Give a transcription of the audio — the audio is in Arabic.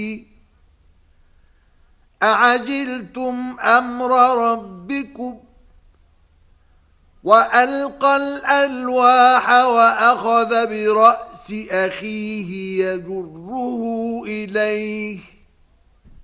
أعجلتم أمر ربكم وألقى الألواح وأخذ برأس أخيه يجره إليه